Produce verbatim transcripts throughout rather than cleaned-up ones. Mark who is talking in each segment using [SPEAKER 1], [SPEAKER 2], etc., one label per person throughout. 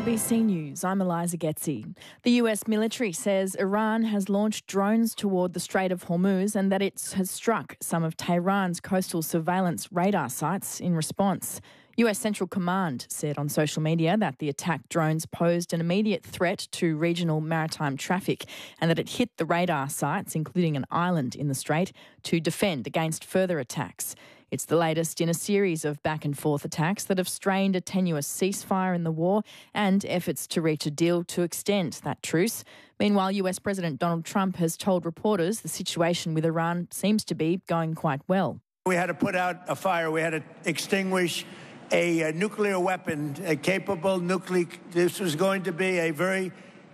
[SPEAKER 1] B C News, I'm Eliza Getzi. The U S military says Iran has launched drones toward the Strait of Hormuz and that it has struck some of Tehran's coastal surveillance radar sites in response. U S Central Command said on social media that the attacked drones posed an immediate threat to regional maritime traffic and that it hit the radar sites, including an island in the strait, to defend against further attacks. It's the latest in a series of back-and-forth attacks that have strained a tenuous ceasefire in the war and efforts to reach a deal to extend that truce. Meanwhile, U S President Donald Trump has told reporters the situation with Iran seems to be going quite well.
[SPEAKER 2] We had to put out a fire. We had to extinguish a, a nuclear weapon, a capable nuclear. This was going to be a very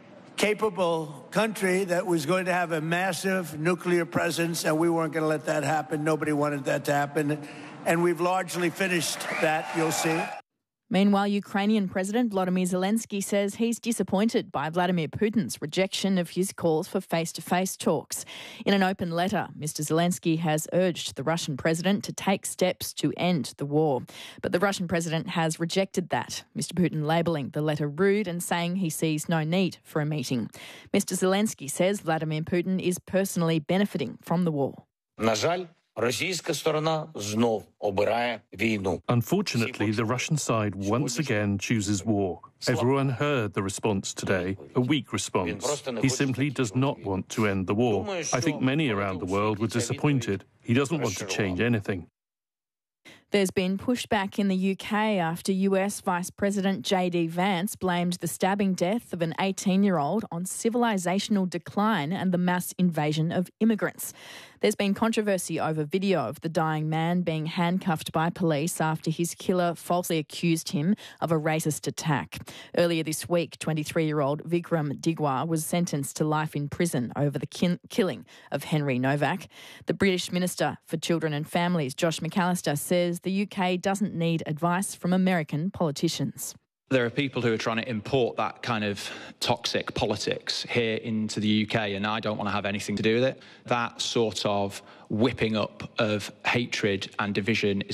[SPEAKER 2] capable country that was going to have a massive nuclear presence, and we weren't going to let that happen. Nobody wanted that to happen. And we've largely finished that, you'll see.
[SPEAKER 1] Meanwhile, Ukrainian President Volodymyr Zelensky says he's disappointed by Vladimir Putin's rejection of his calls for face-to-face talks. In an open letter, Mister Zelensky has urged the Russian president to take steps to end the war. But the Russian president has rejected that, Mister Putin labelling the letter rude and saying he sees no need for a meeting. Mister Zelensky says Vladimir Putin is personally benefiting from the war.
[SPEAKER 3] На жаль, російська сторона знов обирає війну.
[SPEAKER 4] Unfortunately, the Russian side once again chooses war. Everyone heard the response today, a weak response. He simply does not want to end the war. I think many around the world were disappointed. He doesn't want to change anything.
[SPEAKER 1] There's been pushback in the U K after U S Vice President J D Vance blamed the stabbing death of an eighteen-year-old on civilisational decline and the mass invasion of immigrants. There's been controversy over video of the dying man being handcuffed by police after his killer falsely accused him of a racist attack. Earlier this week, twenty-three-year-old Vikram Digwa was sentenced to life in prison over the kin- killing of Henry Novak. The British Minister for Children and Families, Josh McAllister, says the U K doesn't need advice from American politicians.
[SPEAKER 5] There are people who are trying to import that kind of toxic politics here into the U K, and I don't want to have anything to do with it. That sort of whipping up of hatred and division is